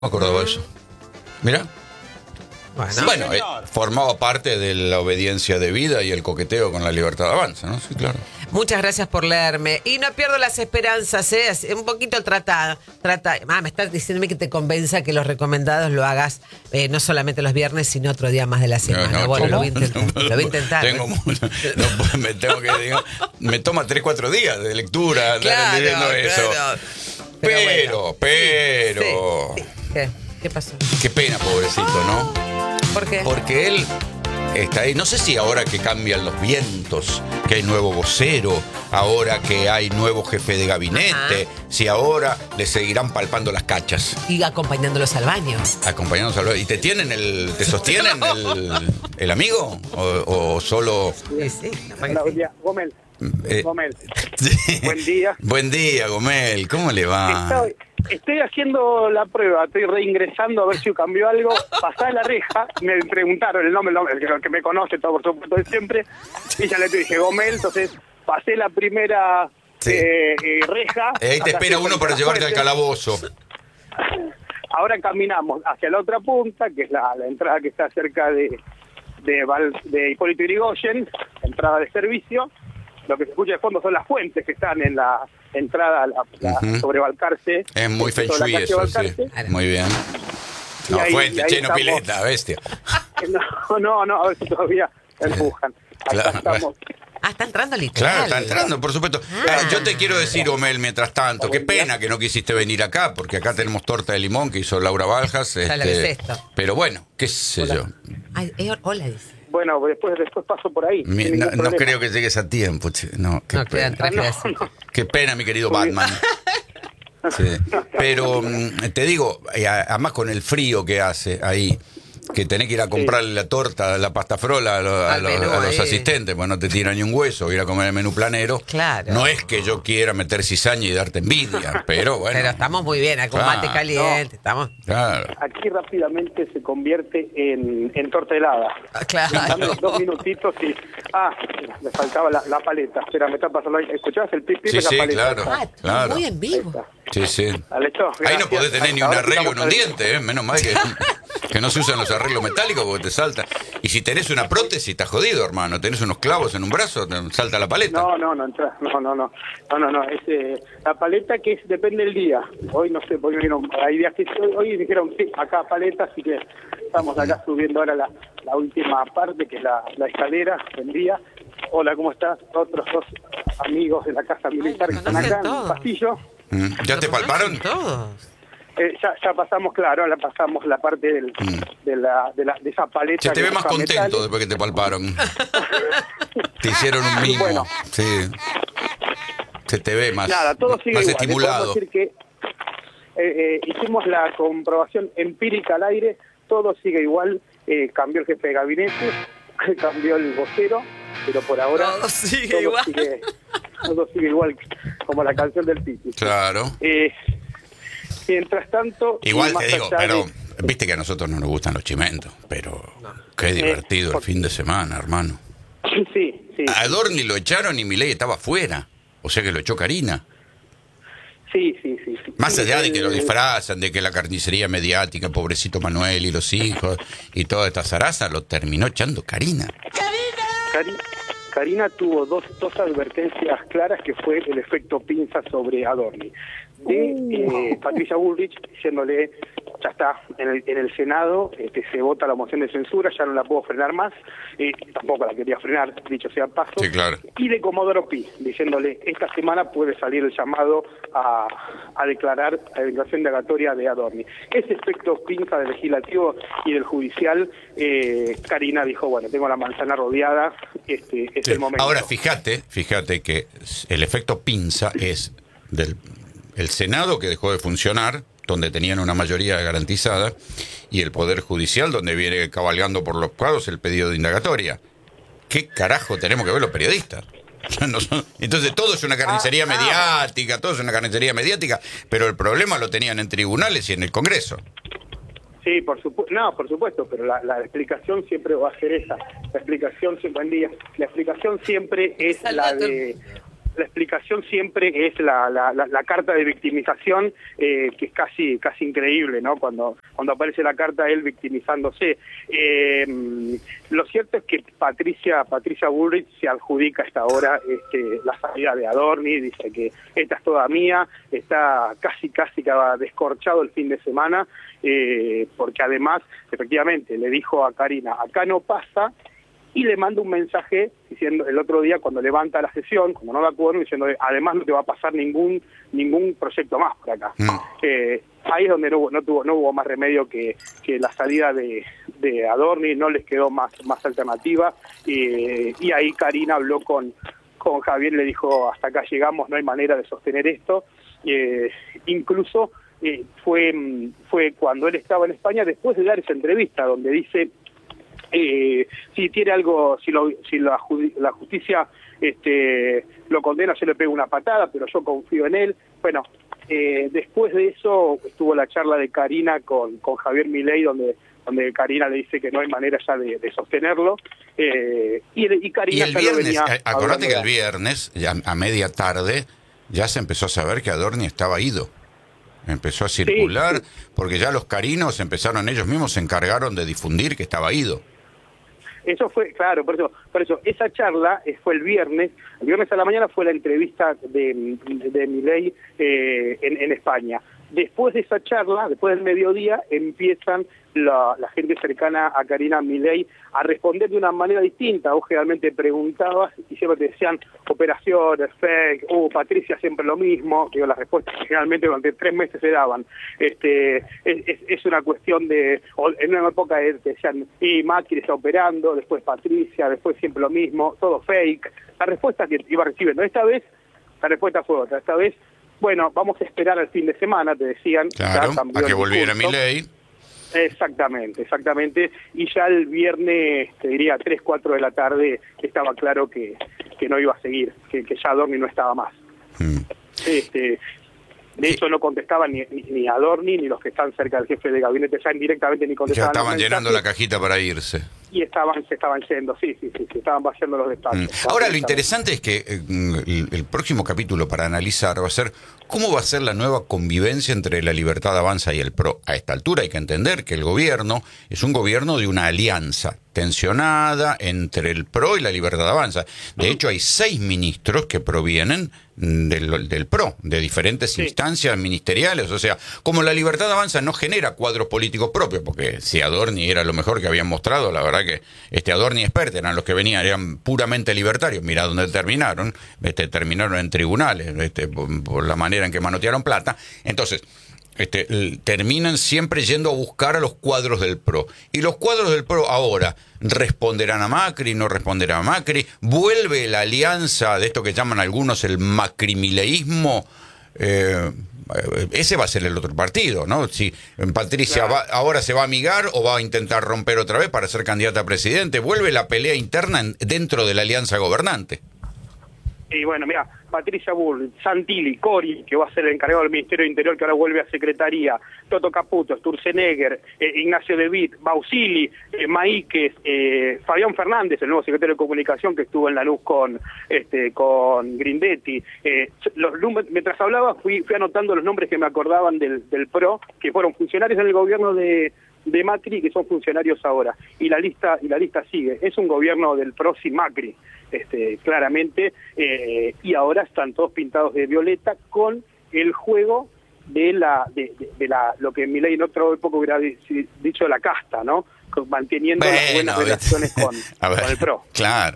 me acordaba de eso. Mira. Bueno, formaba parte de la obediencia debida y el coqueteo con la libertad de avanza, ¿no? Sí, claro. Muchas gracias por leerme. Y no pierdo las esperanzas, ¿eh? Un poquito trata. Me estás diciéndome que te convenza que los recomendados lo hagas no solamente los viernes, sino otro día más de la semana. Bueno, lo voy a intentar. Me toma 3-4 días de lectura andar leyendo eso. Pero. Sí. ¿Qué pasó? Qué pena, pobrecito, ¿no? ¿Por qué? Porque él está ahí. No sé si ahora que cambian los vientos, que hay nuevo vocero, ahora que hay nuevo jefe de gabinete, si ahora le seguirán palpando las cachas. Y acompañándolos al baño. Acompañándolos al baño. ¿Y te sostienen el amigo? ¿O solo...? Sí. Claudia Gómez. Gómez. Buen día. Buen día, Gómez. ¿Cómo le va? Estoy haciendo la prueba, estoy reingresando a ver si cambió algo. Pasé la reja, me preguntaron el nombre, el que me conoce, todo por supuesto de siempre, y ya le dije Gómez, entonces pasé la primera reja. Ahí te espera uno para llevarte al calabozo. Ahora caminamos hacia la otra punta, que es la entrada que está cerca de Hipólito Yrigoyen, entrada de servicio. Lo que se escucha de fondo son las fuentes que están en la entrada sobre Balcarce. Es muy feng shui eso, sí. Muy bien. No, fuente, no pileta, bestia. No, a ver si todavía empujan. Acá estamos. Está entrando literal. Claro, está entrando, por supuesto. Yo te quiero decir, Omel, mientras tanto, qué pena que no quisiste venir acá, porque acá tenemos torta de limón que hizo Laura Baljas. Pero bueno, qué sé yo. Hola, dice. Bueno, después paso por ahí. No creo que llegues a tiempo. No, qué pena. Qué pena, mi querido Batman. Sí. Pero te digo, además con el frío que hace ahí, que tenés que ir a comprarle la torta, la pasta frola a los asistentes, pues no te tiran ni un hueso, ir a comer el menú planero. Claro. No es que yo quiera meter cizaña y darte envidia, pero bueno. Pero estamos muy bien, con mate caliente, estamos. Claro. Aquí rápidamente se convierte en torta helada. Claro. Dame 2 minutitos y... me faltaba la paleta. Espera, me está pasando ahí. ¿Escuchabas el pip de la paleta? Claro. Muy en vivo. Sí. Ahí no podés tener ni un arreglo en un diente, menos mal que no se usan los arreglos metálicos porque te salta. Y si tenés una prótesis, estás jodido, hermano. Tenés unos clavos en un brazo, te salta la paleta. No. La paleta depende del día. Hoy no sé, porque hay días que hoy dijeron sí, acá paleta, así que estamos acá subiendo ahora la última parte, que es la escalera del día. Hola, ¿cómo estás? Otros 2 amigos de la casa militar que están acá en el pasillo. ¿Ya te palparon? Ya pasamos, pasamos la parte de esa paleta. Se te ve más contento después que te palparon. Te hicieron un mimo. Bueno. Sí. Se te ve más, todo sigue más igual. estimulado. Decir que hicimos la comprobación empírica al aire, todo sigue igual. Cambió el jefe de gabinete, cambió el vocero, pero por ahora todo sigue igual como la canción del Titi. Claro. Mientras tanto... Igual te digo, pero viste que a nosotros no nos gustan los chimentos, pero qué divertido el fin de semana, hermano. Sí. A Adorni lo echaron y Milei estaba afuera, o sea que lo echó Karina. Sí. Más allá de que lo disfrazan, de que la carnicería mediática, pobrecito Manuel y los hijos, y toda esta zaraza, lo terminó echando Karina. Karina tuvo dos advertencias claras, que fue el efecto pinza sobre Adorni. De Patricia Bullrich diciéndole, ya está, en el Senado se vota la moción de censura, ya no la puedo frenar más, tampoco la quería frenar, dicho sea paso. Sí, claro. Y de Comodoro Pi, diciéndole, esta semana puede salir el llamado a declarar la declaración indagatoria de Adorni. Ese efecto pinza del legislativo y del judicial, Karina dijo, bueno, tengo la manzana rodeada, es el momento. Ahora, fíjate que el efecto pinza es el Senado, que dejó de funcionar, donde tenían una mayoría garantizada, y el Poder Judicial, donde viene cabalgando por los cuadros el pedido de indagatoria. ¿Qué carajo tenemos que ver los periodistas? Entonces todo es una carnicería mediática, pero el problema lo tenían en tribunales y en el Congreso. Sí, por supuesto, pero la explicación siempre va a ser esa. La explicación siempre es la de la explicación siempre es la carta de victimización, que es casi increíble, ¿no? Cuando aparece la carta de él victimizándose. Lo cierto es que Patricia Bullrich se adjudica hasta ahora la salida de Adorni, dice que esta es toda mía, está casi que ha descorchado el fin de semana, porque además, efectivamente, le dijo a Karina, acá no pasa, y le manda un mensaje diciendo el otro día cuando levanta la sesión, cuando no da quórum, diciendo además no te va a pasar ningún proyecto más por acá. Ahí es donde no hubo más remedio que la salida de Adorni, no les quedó más alternativa, y ahí Karina habló con Javier, le dijo hasta acá llegamos, no hay manera de sostener esto. Incluso fue cuando él estaba en España, después de dar esa entrevista donde dice si tiene algo, si la justicia lo condena, yo le pego una patada, pero yo confío en él. Bueno, después de eso estuvo la charla de Karina con Javier Milei, donde Karina le dice que no hay manera ya de sostenerlo, y Karina el ya viernes, lo venía acordate que el hablando. viernes, ya a media tarde, ya se empezó a saber que Adorni estaba ido. Empezó a circular, Sí. porque ya los carinos empezaron, ellos mismos se encargaron de difundir que estaba ido. Eso fue, claro, por eso, esa charla fue el viernes a la mañana fue la entrevista de Milei en España. Después de esa charla, después del mediodía, empiezan la gente cercana a Karina Milei a responder de una manera distinta. Vos generalmente preguntabas y siempre te decían operaciones, fake, Patricia siempre lo mismo. Digo, las respuestas generalmente durante 3 meses se daban. Es una cuestión de, en una época te decían, y Macri está operando, después Patricia, después siempre lo mismo, todo fake. La respuesta que iba recibiendo. Esta vez, la respuesta fue otra. Esta vez, bueno, vamos a esperar al fin de semana, te decían. Claro, a que volviera Milei. Exactamente. Y ya el viernes, te diría 3, 4 de la tarde, estaba claro que no iba a seguir, que ya Adorni no estaba más. De hecho, no contestaban ni Adorni ni los que están cerca del jefe de gabinete, ya indirectamente ni Ya contestaban. estaban llenando la cajita para irse. Y se estaban yendo, sí, estaban vaciando los despachos. Ahora, lo interesante es que el próximo capítulo para analizar va a ser cómo va a ser la nueva convivencia entre la Libertad Avanza y el PRO. A esta altura hay que entender que el gobierno es un gobierno de una alianza tensionada entre el PRO y la Libertad Avanza. De hecho, hay 6 ministros que provienen del PRO, de diferentes instancias ministeriales. O sea, como la Libertad Avanza no genera cuadros políticos propios, porque si Adorni era lo mejor que habían mostrado, la verdad que Adorni y Spert eran los que venían, eran puramente libertarios. Mirá dónde terminaron, terminaron en tribunales, por la manera en que manotearon plata. Entonces, terminan siempre yendo a buscar a los cuadros del PRO. Y los cuadros del PRO ahora responderán a Macri, no responderán a Macri. Vuelve la alianza de esto que llaman algunos el macrimileísmo. Ese va a ser el otro partido, ¿no? Si Patricia ahora se va a amigar o va a intentar romper otra vez para ser candidata a presidente. Vuelve la pelea interna dentro de la alianza gobernante. Y bueno, mira, Patricia Bullrich, Santilli, Cori, que va a ser el encargado del Ministerio de Interior, que ahora vuelve a Secretaría, Toto Caputo, Sturzenegger, Ignacio De Witt, Bausili, Maíquez, Fabián Fernández, el nuevo secretario de Comunicación que estuvo en Lanús con Grindetti. Mientras hablaba fui anotando los nombres que me acordaban del PRO, que fueron funcionarios en el gobierno de Macri, que son funcionarios ahora, y la lista sigue. Es un gobierno del PRO sin Macri, claramente, y ahora están todos pintados de violeta con el juego de lo que Milei en otra época hubiera dicho la casta, ¿no? Manteniendo las buenas relaciones con el PRO. Claro.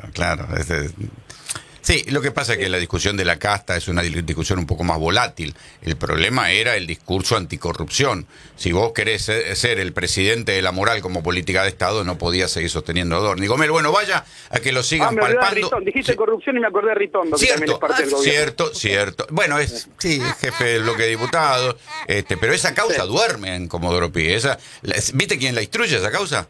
Sí, lo que pasa es que la discusión de la casta es una discusión un poco más volátil. El problema era el discurso anticorrupción. Si vos querés ser el presidente de la moral como política de Estado, no podías seguir sosteniendo a Adorni. Gomel, bueno, vaya a que lo sigan palpando. Dijiste corrupción y me acordé de Ritondo, que también es parte del gobierno. Cierto. Bueno, es jefe del bloque de diputados, pero esa causa duerme en Comodoro Pi. ¿Viste quién la instruye esa causa?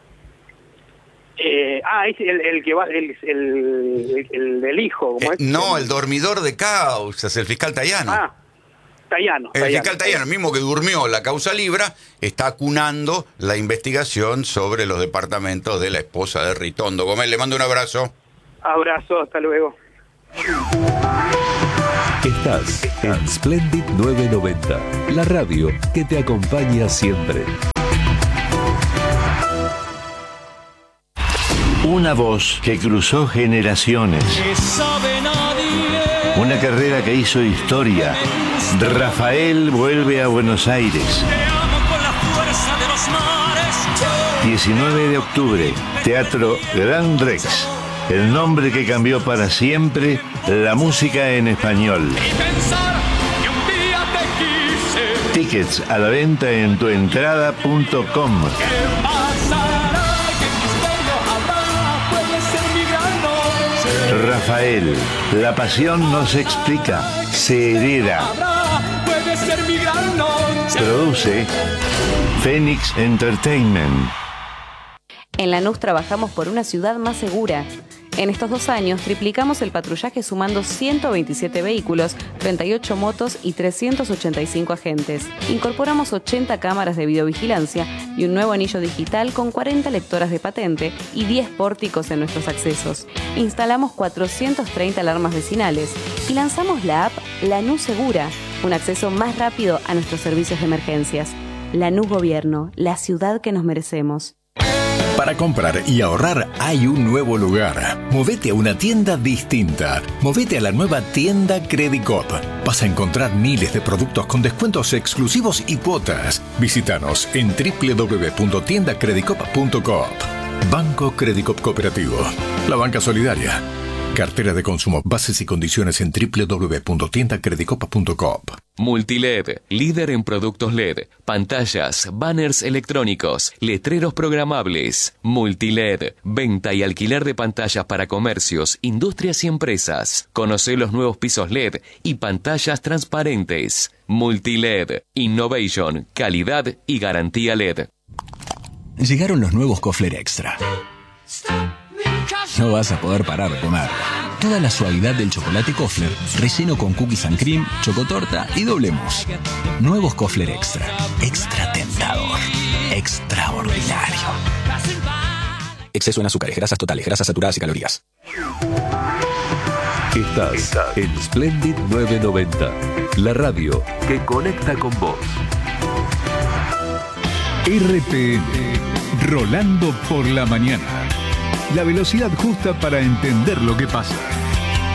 Es el que va, el del hijo, ¿cómo es? No, el dormidor de causas, el fiscal Tayano. Tayano. El fiscal Tayano, el mismo que durmió la causa Libra, está acunando la investigación sobre los departamentos de la esposa de Ritondo. Gómez, le mando un abrazo. Abrazo, hasta luego. Estás en Splendid 990, la radio que te acompaña siempre. Una voz que cruzó generaciones. Una carrera que hizo historia. Rafael vuelve a Buenos Aires. 19 de octubre, Teatro Gran Rex. El nombre que cambió para siempre la música en español. Tickets a la venta en tuentrada.com. Rafael, la pasión no se explica, se hereda. Produce Phoenix Entertainment. En Lanús trabajamos por una ciudad más segura. En estos 2 años triplicamos el patrullaje sumando 127 vehículos, 38 motos y 385 agentes. Incorporamos 80 cámaras de videovigilancia y un nuevo anillo digital con 40 lectoras de patente y 10 pórticos en nuestros accesos. Instalamos 430 alarmas vecinales y lanzamos la app Lanús Segura, un acceso más rápido a nuestros servicios de emergencias. Lanús Gobierno, la ciudad que nos merecemos. Para comprar y ahorrar hay un nuevo lugar. Movete a una tienda distinta. Movete a la nueva tienda Credicop. Vas a encontrar miles de productos con descuentos exclusivos y cuotas. Visítanos en www.tiendacredicop.coop. Banco Credicop Cooperativo. La banca solidaria. Cartera de consumo. Bases y condiciones en www.tiendacredicop.coop. Multiled, líder en productos LED, pantallas, banners electrónicos, letreros programables. Multiled, venta y alquiler de pantallas para comercios, industrias y empresas. Conocé los nuevos pisos LED y pantallas transparentes. Multiled, innovation, calidad y garantía LED. Llegaron los nuevos Kofler Extra. No vas a poder parar de comer. Toda la suavidad del chocolate Kofler, relleno con cookies and cream, chocotorta y doble mousse. Nuevos Kofler Extra. Extra tentador. Extraordinario. Exceso en azúcares, grasas totales, grasas saturadas y calorías. Estás en Splendid 990, la radio que conecta con vos. RPM, Rolando por la mañana. La velocidad justa para entender lo que pasa.